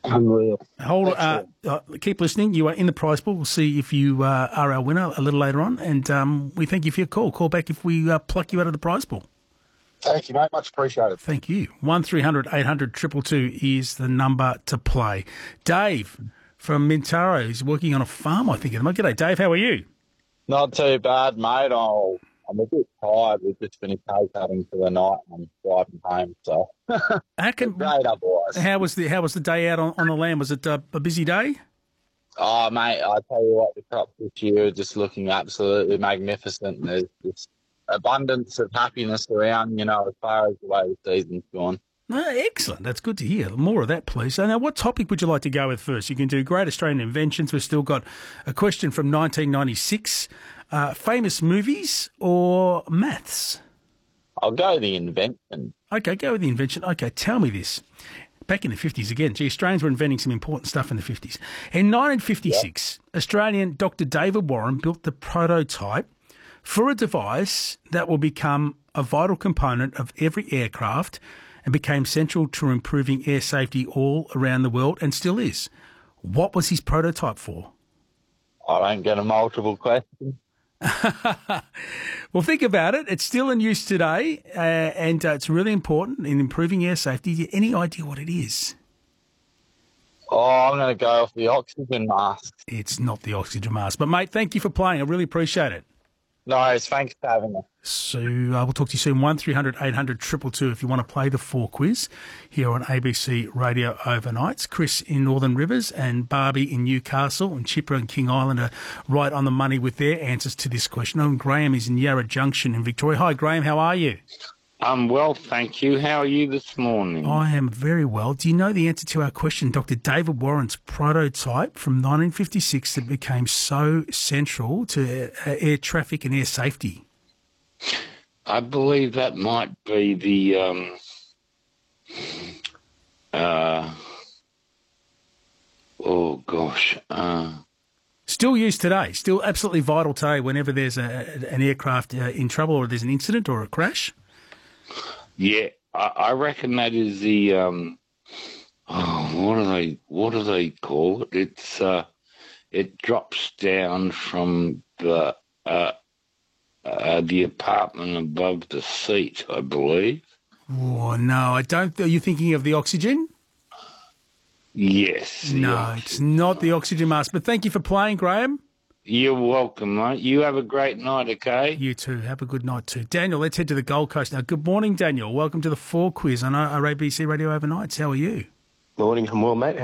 Unreal. Keep listening. You are in the prize pool. We'll see if you are our winner a little later on. And we thank you for your call. Call back if we pluck you out of the prize pool. Thank you, mate. Much appreciated. Thank you. 1300 800 222 is the number to play. Dave from Mintaro is working on a farm, I think. G'day, Dave. How are you? Not too bad, mate. I'm a bit tired. We've just finished hay cutting for the night and I'm driving home, so great otherwise. How was the day out on the land? Was it a busy day? Oh, mate, I tell you what, the crops this year are just looking absolutely magnificent. There's just abundance of happiness around, as far as the way the season's gone. Excellent. That's good to hear. More of that, please. So now, what topic would you like to go with first? You can do Great Australian Inventions. We've still got a question from 1996. Famous movies or maths? I'll go the invention. Okay, go with the invention. Okay, tell me this. Back in the 50s again. Australians were inventing some important stuff in the 50s. In 1956, Australian Dr. David Warren built the prototype for a device that will become a vital component of every aircraft and became central to improving air safety all around the world and still is. What was his prototype for? I don't get a multiple question. Well, think about it. It's still in use today, and it's really important in improving air safety. Any idea what it is? Oh, I'm going to go off the oxygen mask. It's not the oxygen mask. But, mate, thank you for playing. I really appreciate it. No, thanks for having me. So we'll talk to you soon. 1300 800 222 if you want to play the 4 quiz here on ABC Radio Overnights. Chris in Northern Rivers and Barbie in Newcastle and Chipper and King Island are right on the money with their answers to this question. And Graham is in Yarra Junction in Victoria. Hi, Graham. How are you? I'm well, thank you. How are you this morning? I am very well. Do you know the answer to our question? Dr. David Warren's prototype from 1956 that became so central to air traffic and air safety. I believe that might be the still used today, still absolutely vital today whenever there's an aircraft in trouble or there's an incident or a crash. Yeah, I reckon that is the what do they call it? It's it drops down from the apartment above the seat, I believe. Oh no, I don't. Are you thinking of the oxygen? Yes. No, it's not the oxygen mask. But thank you for playing, Graham. You're welcome, mate. You have a great night, okay? You too. Have a good night too. Daniel, let's head to the Gold Coast now. Good morning, Daniel. Welcome to the 4 quiz on our ABC Radio Overnights. How are you? Morning. I'm well, mate.